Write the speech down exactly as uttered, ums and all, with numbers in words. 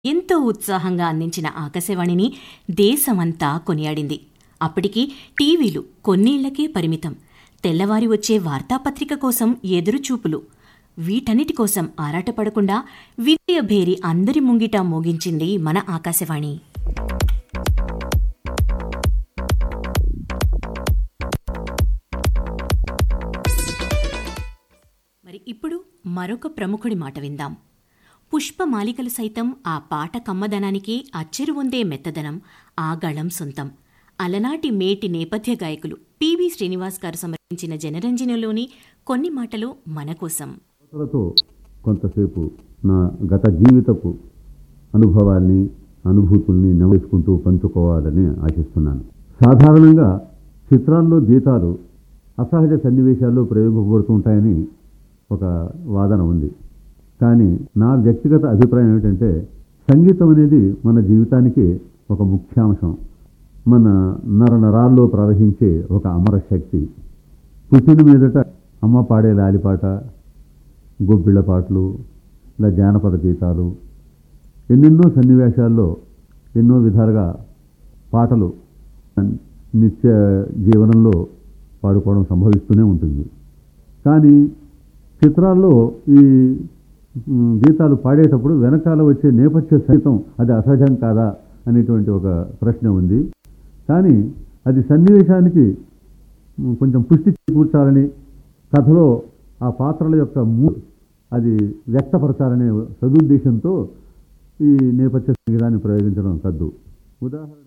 ఎంతో ఉత్సాహంగా అందించిన ఆకాశవాణిని దేశమంతా కొనియాడింది. అప్పటికి టీవీలు కొన్నేళ్లకే పరిమితం. తెల్లవారి వచ్చే వార్తాపత్రిక కోసం ఎదురుచూపులు. వీటన్నిటి కోసం ఆరాటపడకుండా విజయ భేరి అందరి ముంగిట మోగించింది మన ఆకాశవాణి. మరి ఇప్పుడు మరొక ప్రముఖుడి మాట విందాం. పుష్పమాలికలు సైతం ఆ పాట కమ్మదనానికి అచ్చెరువొందే మెత్తదనం, ఆ గళం సొంతం. అలనాటి మేటి నేపథ్య గాయకులు పివి శ్రీనివాస్ గారు సమర్పించిన జనరంజనిలోని కొన్ని మాటలు మన కోసం. కొంతసేపు నా గత జీవితపు అనుభవాల్ని అనుభూతుల్ని నవ్వేసుకుంటూ పంచుకోవాలని ఆశిస్తున్నాను. సాధారణంగా చిత్రాల్లో గీతాలు అసహజ సన్నివేశాల్లో ప్రయోగింపబడుతుంటాయని ఒక వాదన ఉంది. కానీ నా వ్యక్తిగత అభిప్రాయం ఏమిటంటే, సంగీతం అనేది మన జీవితానికి ఒక ముఖ్యాంశం. మన నర నరాల్లో ప్రవహించే ఒక అమర శక్తి. పుట్టిన మీదట అమ్మ పాడే లాలిపాట, గొబ్బిళ్ళ పాటలు, ఇలా జానపద గీతాలు, ఎన్నెన్నో సన్నివేశాల్లో ఎన్నో విధాలుగా పాటలు నిత్య జీవనంలో పాడుకోవడం సంభవిస్తూనే ఉంటుంది. కానీ చిత్రాల్లో ఈ గీతాలు పాడేటప్పుడు వెనకాల వచ్చే నేపథ్య సంగీతం అది అసహజం కాదా అనేటువంటి ఒక ప్రశ్న ఉంది. కానీ అది సన్నివేశానికి కొంచెం పుష్టి చేకూర్చాలని, కథలో ఆ పాత్రల యొక్క మూడ్ అది వ్యక్తపరచాలనే సదుద్దేశంతో ఈ నేపథ్య సంగీతాన్ని ప్రయోగించడం కద్దు. ఉదాహరణ